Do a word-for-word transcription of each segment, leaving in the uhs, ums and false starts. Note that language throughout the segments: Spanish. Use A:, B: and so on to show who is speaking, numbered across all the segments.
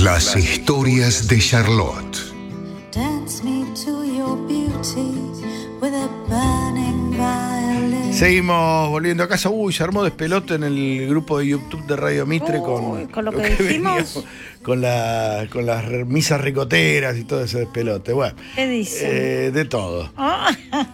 A: Las historias de Charlotte.
B: Seguimos volviendo a casa. Uy, se armó despelote en el grupo de YouTube de Radio Mitre.
C: Uy,
B: con,
C: con lo que,
B: que
C: dijimos.
B: venía, con, la, con las misas ricoteras y todo ese despelote. Bueno,
C: ¿Qué dice?
B: Eh, de todo.
C: Oh.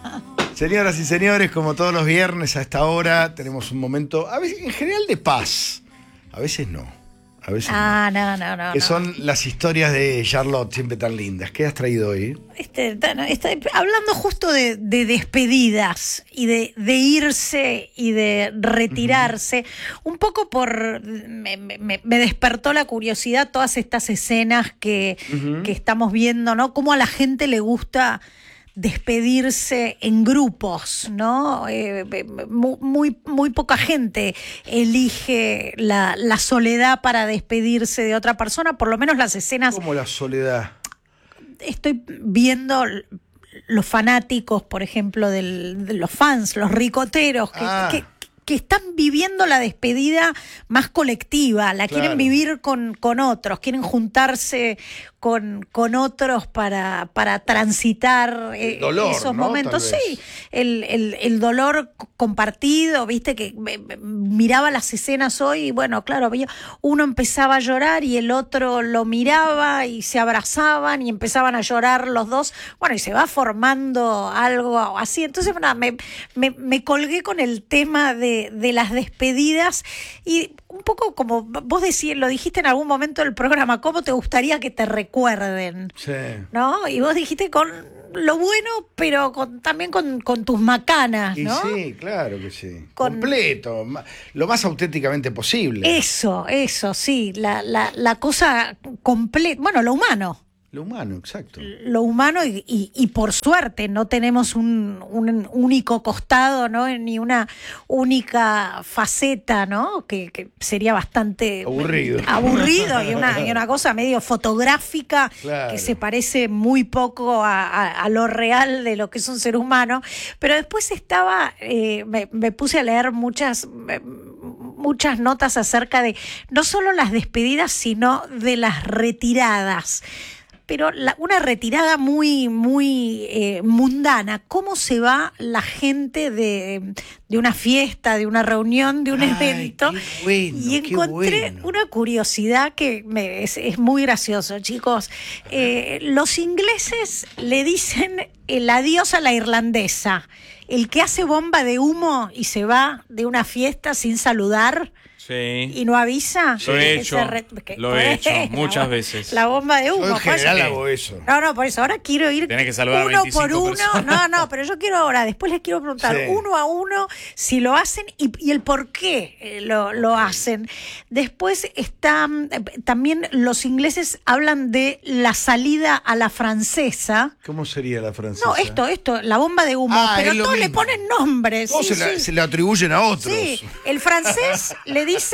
B: Señoras y señores, como todos los viernes a esta hora, tenemos un momento, a veces, en general, de paz. A veces no. A veces
C: Ah,
B: no.
C: no, no, no.
B: Que
C: no.
B: son las historias de Charlotte, siempre tan lindas. ¿Qué has traído hoy?
C: Este, no, está hablando justo de, de despedidas y de, de irse y de retirarse. Uh-huh. Un poco por... Me, me, me despertó la curiosidad todas estas escenas que, uh-huh. que estamos viendo, ¿no? Cómo a la gente le gusta despedirse en grupos, ¿no? Eh, muy, muy poca gente elige la, la soledad para despedirse de otra persona, por lo menos las escenas...
B: ¿Cómo la soledad?
C: Estoy viendo los fanáticos, por ejemplo, del, de los fans, los ricoteros, que,
B: ah.
C: que, que están viviendo la despedida más colectiva, la
B: claro.
C: quieren vivir con, con otros, quieren juntarse con, con otros para, para transitar eh,
B: dolor,
C: esos
B: ¿no?
C: momentos. Sí, el, el, el dolor compartido, viste que me, me, miraba las escenas hoy y bueno, claro, había, uno empezaba a llorar y el otro lo miraba y se abrazaban y empezaban a llorar los dos, bueno, y se va formando algo así. Entonces, bueno, me, me, me colgué con el tema de, de las despedidas y un poco como vos decías, lo dijiste en algún momento del programa, ¿cómo te gustaría que te recuerden?
B: Sí.
C: ¿No? Y vos dijiste con lo bueno, pero con, también con, con tus macanas,
B: y
C: ¿no?
B: Sí, claro que sí.
C: Con...
B: Completo, lo más auténticamente posible.
C: Eso, eso, sí, la, la, la cosa completa, bueno, lo humano.
B: Lo humano, exacto.
C: Lo humano y, y, y por suerte no tenemos un, un único costado, ¿no? Ni una única faceta, ¿no? Que, que sería bastante
B: aburrido.
C: Aburrido y una, y una cosa medio fotográfica,
B: claro.
C: Que se parece muy poco a, a, a lo real de lo que es un ser humano. Pero después estaba, eh, me, me puse a leer muchas... muchas notas acerca de no solo las despedidas, sino de las retiradas. Pero la, una retirada muy, muy eh, mundana. ¿Cómo se va la gente de, de una fiesta, de una reunión, de un
B: Ay,
C: evento?
B: Qué bueno,
C: y encontré
B: bueno.
C: una curiosidad que me, es, es muy gracioso, chicos. Eh, los ingleses le dicen el adiós a la irlandesa. El que hace bomba de humo y se va de una fiesta sin saludar.
D: Sí.
C: ¿Y no avisa?
D: Lo he hecho,
C: re...
D: lo he hecho muchas veces.
C: La bomba de humo.
B: Yo en general
C: pues,
B: hago eso.
C: No, no, por eso ahora quiero ir
D: Tenés que saludar
C: uno
D: veinticinco
C: por uno.
D: personas.
C: No, no, pero yo quiero ahora, después les quiero preguntar
B: Sí.
C: uno a uno si lo hacen y, y el por qué eh, lo, lo hacen. Después están, eh, también los ingleses hablan de la salida a la francesa.
B: ¿Cómo sería la francesa?
C: No, esto, esto, la bomba de humo,
B: Ah,
C: pero
B: es lo
C: todos le
B: mismo.
C: ponen nombres.
B: Todos
C: sí,
B: se, la-
C: sí.
B: se le atribuyen a otros.
C: Sí, el francés le dice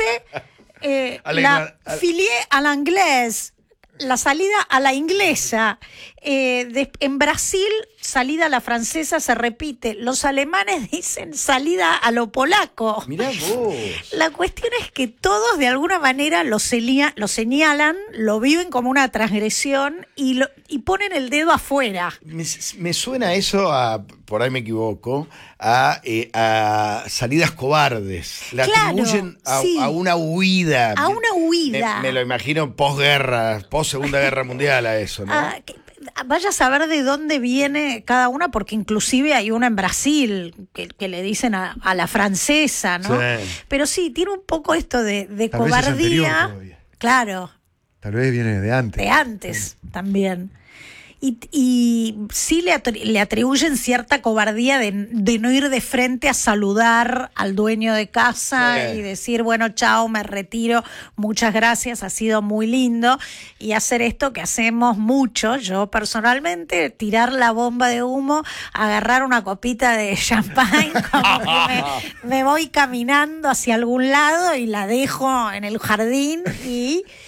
C: eh,
B: A la
C: la
B: ingla- a-
C: filie à l'anglaise, la salida a la inglesa. Eh, de- en Brasil, salida a la francesa se repite. Los alemanes dicen salida a lo polaco.
B: Mirá vos.
C: La cuestión es que todos de alguna manera lo, celia- lo señalan, lo viven como una transgresión y, lo, y ponen el dedo afuera.
B: Me, me suena eso a, por ahí me equivoco, a, eh, a salidas cobardes. Le
C: Claro,
B: atribuyen a,
C: sí.
B: a una huida.
C: A una huida.
B: Me, me lo imagino posguerra, post Segunda Guerra Mundial a eso, ¿no?
C: Ah, que- vaya a saber de dónde viene cada una, porque inclusive hay una en Brasil que, que le dicen a, a la francesa, ¿no?
B: Sí.
C: Pero sí, tiene un poco esto de, de
E: Tal vez es anterior
C: cobardía.
E: todavía.
C: Claro,
E: Tal vez viene de antes.
C: de antes también. Y, y sí le, atri- le atribuyen cierta cobardía de, de no ir de frente a saludar al dueño de casa
B: Sí.
C: y decir, bueno, chao, me retiro, muchas gracias, ha sido muy lindo. Y hacer esto que hacemos mucho, yo personalmente, tirar la bomba de humo, agarrar una copita de champán, como que me, me voy caminando hacia algún lado y la dejo en el jardín y...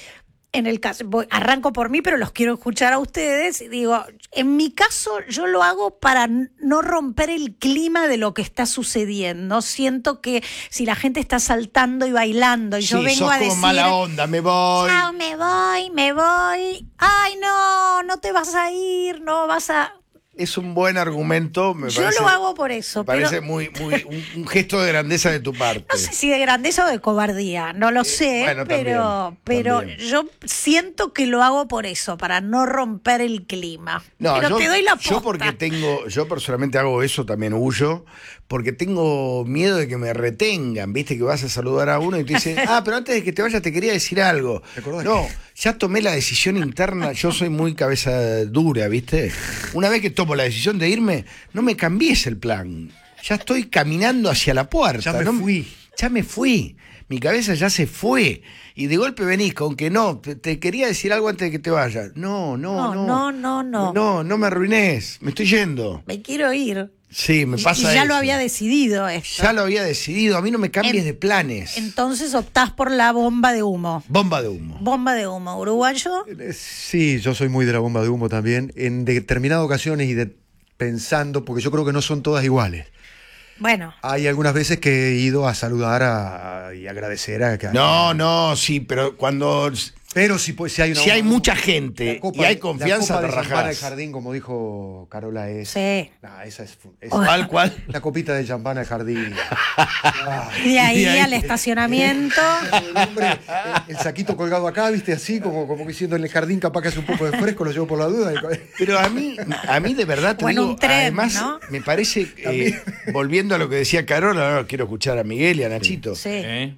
C: en el caso, voy, arranco por mí, pero los quiero escuchar a ustedes. Y digo, en mi caso, yo lo hago para no romper el clima de lo que está sucediendo. Siento que si la gente está saltando y bailando, y yo
B: Sí,
C: vengo
B: sos
C: a
B: como
C: decir,
B: mala onda, me voy.
C: chao, me voy, me voy. Ay, no, no te vas a ir, no vas a.
B: Es un buen argumento. Me
C: Yo
B: parece,
C: lo hago por eso.
B: Me parece
C: pero
B: muy, muy un, un gesto de grandeza de tu parte.
C: no sé si de grandeza o de cobardía, no lo sé,
B: bueno,
C: pero,
B: también,
C: pero
B: también.
C: yo siento que lo hago por eso, para no romper el clima.
B: No,
C: pero
B: yo,
C: te doy la posta.
B: yo porque tengo, yo personalmente hago eso, también huyo, porque tengo miedo de que me retengan, viste, que vas a saludar a uno y te dicen, ah, pero antes de que te vayas te quería decir algo.
E: ¿Te acordás
B: No,
E: que-
B: ya tomé la decisión interna, yo soy muy cabeza dura, viste. Una vez que tomo la decisión de irme, no me cambies el plan. Ya estoy caminando hacia la puerta.
E: Ya me
B: no-
E: fui.
B: Ya me fui. Mi cabeza ya se fue. Y de golpe venís con que no, te, te quería decir algo antes de que te vayas. No, no,
C: No,
B: no.
C: no, no, no.
B: No, no me arruines. Me estoy yendo.
C: Me quiero ir.
B: Sí, me
C: Y-
B: pasa
C: y ya
B: eso.
C: lo había decidido esto.
B: Ya lo había decidido. A mí no me cambies
C: En-
B: de planes.
C: Entonces optás por la bomba de humo.
B: Bomba de humo.
C: Bomba de humo. ¿Uruguayo?
E: Eh, Sí, yo soy muy de la bomba de humo también. En determinadas ocasiones y de, pensando, porque yo creo que no son todas iguales.
C: Bueno.
E: Hay algunas veces que he ido a saludar a- y agradecer a que.
B: No, no, sí, pero cuando.
E: Pero si, pues, si hay una
B: Si hay
E: bomba-
B: mucha gente
E: la copa-
B: y hay confianza,
E: la copa
B: te
E: de champán al
B: rajás.
E: jardín, como dijo Carola, es.
C: Sí.
E: Nah, esa es, fu- es-
B: ¿Cuál, cuál?
E: La copita de champán al jardín. Ah.
C: Y de ahí,
B: Y de ahí-
C: al estacionamiento.
E: El hombre, el, el saquito colgado acá, viste, así, como, como diciendo en el jardín, capaz que hace un poco de fresco, lo llevo por la duda.
B: Pero a mí, a mí de verdad te
C: O en
B: digo,
C: un tren,
B: además
C: ¿no?
B: me parece, eh, volviendo a lo que decía Carola, no, quiero escuchar a Miguel y a Nachito,
C: Sí.
D: ¿Eh?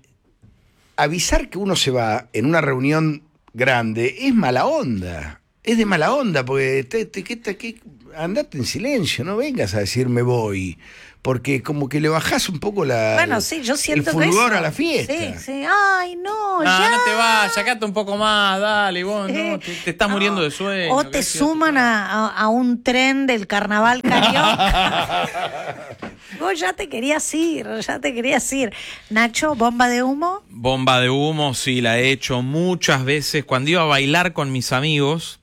B: avisar que uno se va en una reunión grande es mala onda, es de mala onda, porque te, te, que- te- que- andate en silencio, no vengas a decir me voy, porque como que le bajás un poco la,
C: Bueno, sí, yo siento
B: el
C: que
B: fulgor
C: eso-
B: a la fiesta.
C: Sí, sí. Ay, no,
D: No,
C: ya.
D: no te vayas, sacate un poco más, dale, vos,
C: Sí.
D: no, te, te estás muriendo de sueño.
C: O
D: qué
C: te
D: sé,
C: suman a, a- a un tren del carnaval carioca. Vos ya te querías ir, ya te querías ir. Nacho, bomba de humo.
D: Bomba de humo, sí, la he hecho muchas veces. Cuando iba a bailar con mis amigos,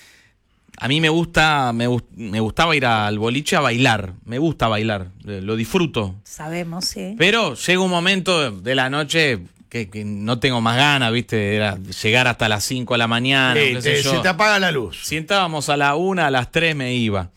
D: a mí me gusta, me, gust- me gustaba ir al boliche a bailar. Me gusta bailar, eh, lo disfruto.
C: Sabemos, sí.
D: Pero llega un momento de la noche que, que no tengo más ganas, ¿viste? Era llegar hasta las cinco de la mañana,
B: Sí,
D: qué sé
B: te-
D: yo.
B: se te apaga la luz.
D: Si entrábamos a la una, a las tres me iba.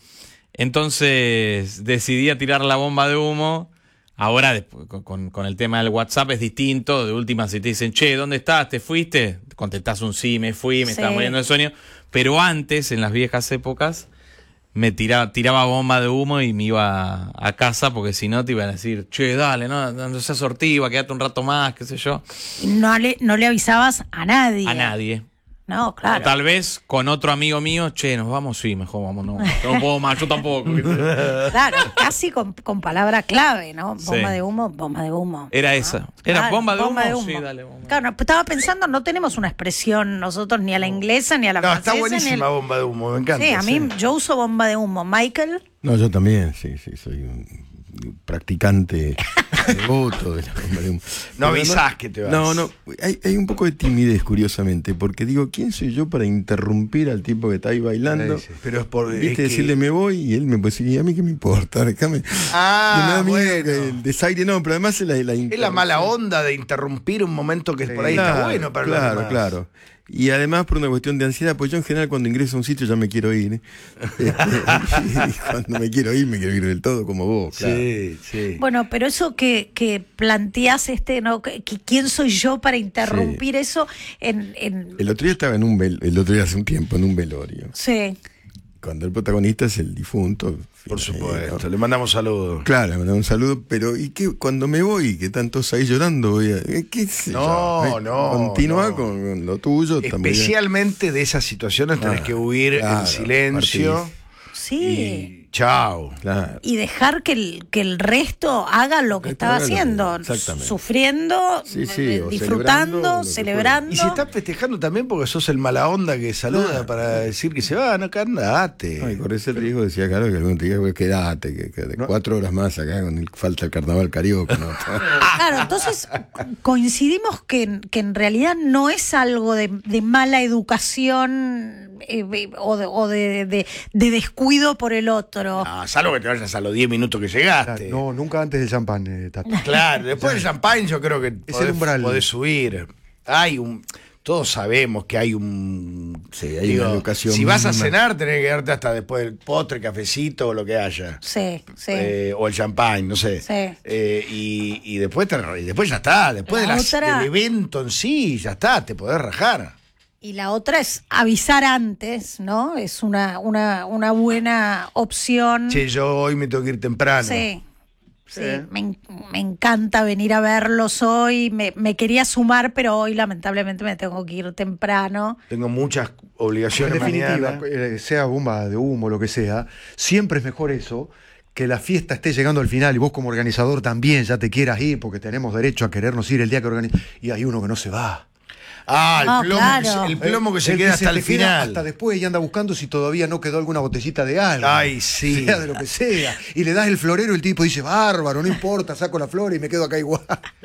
D: Entonces decidí a tirar la bomba de humo. Ahora, después, con- con, con el tema del WhatsApp es distinto. De última, si te dicen, che, ¿dónde estás? ¿Te fuiste? Contestás un sí, me fui, me
C: Sí.
D: estaba muriendo de sueño. Pero antes, en las viejas épocas, me tiraba, tiraba bomba de humo y me iba a, a casa, porque si no te iban a decir, che, dale, no, no seas sortiva, quédate un rato más, qué sé yo.
C: Y no le, no le avisabas a nadie.
D: A nadie.
C: No,
D: O
C: claro.
D: tal vez con otro amigo mío, che, nos vamos, sí, mejor vamos, no, no puedo más, yo tampoco.
C: Claro, casi con, con palabra clave, ¿no? Bomba
D: Sí.
C: de humo, bomba de humo.
D: Era esa. ¿Era
C: Claro,
D: bomba de humo? Sí, dale, bomba.
C: Claro, no, estaba pensando, no tenemos una expresión nosotros ni a la inglesa ni a la
B: No,
C: francesa.
B: está
C: ni
B: buenísima
C: al-
B: bomba de humo, me encanta.
C: Sí, a mí
B: sí.
C: yo uso bomba de humo. Michael,
F: No, yo también, sí, sí, soy un practicante devoto de la bomba de humo.
B: No
F: Pero
B: avisás que te vas.
F: No, no, hay, hay un poco de timidez, curiosamente, porque digo, ¿quién soy yo para interrumpir al tipo que está ahí bailando?
B: Sí, sí. Pero es por-
F: Viste,
B: es que-
F: decirle me voy y él me puede decir, ¿y a mí qué me importa? Déjame.
B: Ah,
F: me da miedo
B: bueno.
F: que el desaire, no, pero además es la, la
B: Es la mala onda de interrumpir un momento que por ahí está
F: Claro,
B: bueno para los
F: Claro,
B: demás.
F: claro. Y además por una cuestión de ansiedad, pues yo en general cuando ingreso a un sitio ya me quiero ir. Este, y cuando me quiero ir, me quiero ir del todo como vos, claro.
B: Sí, sí.
C: bueno, pero eso que, que planteas, este, ¿no? Que- que ¿quién soy yo para interrumpir eso en, en
F: El otro día estaba en un vel el otro día hace un tiempo en un velorio.
C: sí.
F: Cuando el protagonista es el difunto.
B: Por
F: fin,
B: supuesto.
F: ¿no?
B: Le mandamos saludos.
F: Claro, le mandamos un saludo, pero ¿y qué? Cuando me voy, que están todos ahí llorando, voy a, eh, ¿qué sé
B: No,
F: yo? Eh,
B: no,
F: Continúa
B: no.
F: Con, con lo tuyo. también.
B: Especialmente de esas situaciones tenés
F: Ah,
B: que huir
F: claro,
B: en silencio.
F: partís.
C: Sí.
B: chao.
F: Claro.
C: Y dejar que el, que el resto haga lo que
F: El
C: estaba
F: resto haga
C: haciendo,
F: lo que- exactamente.
C: sufriendo,
F: Sí, sí,
C: eh,
F: o
C: disfrutando,
F: celebrando, lo que
C: celebrando.
B: Y si estás festejando también porque sos el mala onda que saluda
F: Claro.
B: para decir que se va, no, que andate.
F: No, y corres el riesgo, decía claro que algún te diga, "Güey, quédate, que, que de
E: No.
F: cuatro horas más acá con el, falta el carnaval carioca, ¿no?"
C: Claro, entonces coincidimos que, que en realidad no es algo de, de mala educación eh, o, de, o de, de- de descuido por el otro.
B: Ah, salvo que te vayas a los diez minutos que llegaste.
E: No, nunca antes del champán, eh, Tato.
B: Claro, después del champagne yo creo que
E: Es
B: podés,
E: el umbral.
B: podés subir. Hay un... Todos sabemos que hay un...
F: Sí, hay una educación
B: Si vas a
F: mínima.
B: cenar tenés que quedarte hasta después del postre, cafecito o lo que haya.
C: Sí, sí.
B: Eh, o el champagne, no sé.
C: Sí.
B: Eh, y, y después te- y después ya está. Después de
C: La
B: las-
C: otra-
B: del evento en sí, ya está, te podés rajar.
C: Y la otra es avisar antes, ¿no? Es una, una, una buena opción.
B: Che, yo hoy me tengo que ir temprano.
C: Sí. Sí,
B: Sí.
C: me, en- me encanta venir a verlos hoy. Me, me quería sumar, pero hoy lamentablemente me tengo que ir temprano.
B: Tengo muchas
E: En
B: obligaciones
E: definitiva,
B: mañana.
E: eh, sea bomba de humo, lo que sea, siempre es mejor eso que la fiesta esté llegando al final y vos como organizador también ya te quieras ir porque tenemos derecho a querernos ir el día que organizamos. Y hay uno que no se va.
B: Ah, el
C: No,
B: plomo,
C: claro.
B: que se, el plomo que se
E: El
B: queda hasta
E: te
B: el
E: queda
B: final.
E: Hasta después y anda buscando si todavía no quedó alguna botellita de algo.
B: Ay, sí.
E: Sea de lo que sea. Y le das el florero y el tipo dice, bárbaro, no importa, saco la flor y me quedo acá igual.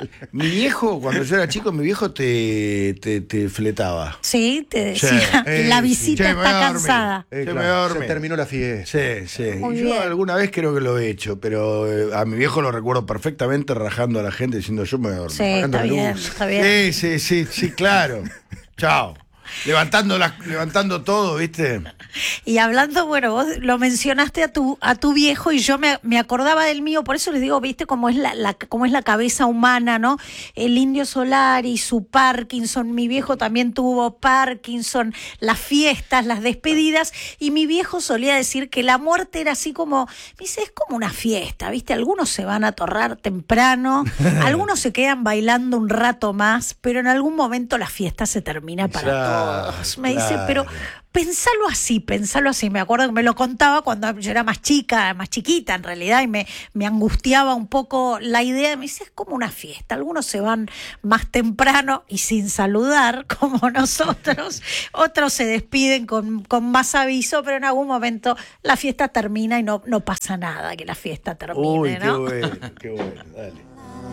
B: Mi viejo, cuando yo era chico, mi viejo te, te, te fletaba.
C: Sí, te
B: Sí.
C: decía,
E: Eh,
C: la
E: sí.
C: visita
B: Che, me voy
C: está
B: a dormir.
C: cansada.
E: Eh,
B: Se
E: claro,
B: me duerme.
E: se terminó la fiesta.
B: Sí, sí.
C: Muy
B: Yo
C: bien.
B: alguna vez creo que lo he hecho, pero eh, a mi viejo lo recuerdo perfectamente rajando a la gente diciendo yo me voy a dormir.
C: Sí,
E: Apagando
C: está
E: la
C: bien,
E: luz.
C: está bien.
B: Sí, sí, sí, sí, claro. Chao. Levantando, las- levantando todo, ¿viste?
C: Y hablando, bueno, vos lo mencionaste a tu, a tu viejo y yo me, me acordaba del mío, por eso les digo, viste cómo es la, la, cómo es la cabeza humana, ¿no? El Indio Solari, su Parkinson, mi viejo también tuvo Parkinson, las fiestas, las despedidas, y mi viejo solía decir que la muerte era así como, me dice, es como una fiesta, ¿viste? Algunos se van a torrar temprano, algunos se quedan bailando un rato más, pero en algún momento la fiesta se termina para
B: Claro,
C: todos. Me dice,
B: claro.
C: pero pensalo así, pensalo así. Me acuerdo que me lo contaba cuando yo era más chica, más chiquita en realidad, y me, me angustiaba un poco la idea. Me dice, es como una fiesta. Algunos se van más temprano y sin saludar, como nosotros. Otros se despiden con, con más aviso, pero en algún momento la fiesta termina y no, no pasa nada que la fiesta termine,
B: Uy, qué
C: ¿no?
B: bueno, qué bueno, dale.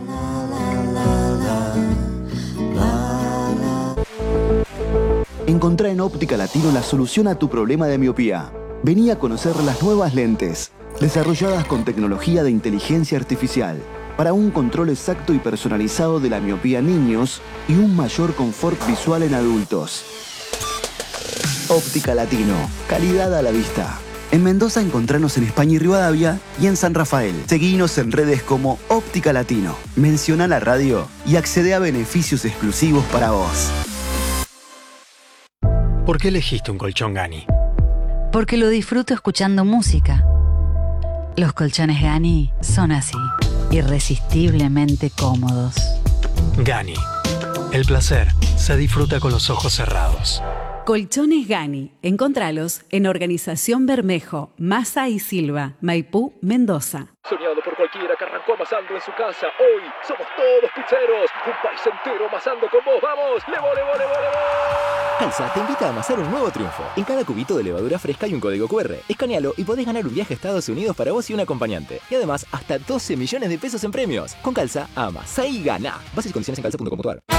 G: Encontrá en Óptica Latino la solución a tu problema de miopía. Vení a conocer las nuevas lentes, desarrolladas con tecnología de inteligencia artificial, para un control exacto y personalizado de la miopía en niños y un mayor confort visual en adultos. Óptica Latino, calidad a la vista. En Mendoza encontranos en España y Rivadavia y en San Rafael. Seguinos en redes como Óptica Latino. Menciona la radio y accede a beneficios exclusivos para vos.
H: ¿Por qué elegiste un colchón Gani?
I: Porque lo disfruto escuchando música. Los colchones Gani son así, irresistiblemente cómodos.
H: Gani. El placer se disfruta con los ojos cerrados.
J: Colchones Gani. Encontralos en Organización Bermejo, Massa y Silva, Maipú, Mendoza.
K: Soñado por cualquiera que arrancó amasando en su casa. Hoy somos todos pizzeros. Un país entero amasando con vos. ¡Vamos! ¡Levo, levo, levo, levo!
L: Calza te invita a amasar un nuevo triunfo. En cada cubito de levadura fresca hay un código cu erre. Escanealo y podés ganar un viaje a Estados Unidos para vos y un acompañante. Y además, hasta doce millones de pesos en premios. Con Calza, amasá y gana. Bases y condiciones en calza punto com punto ar.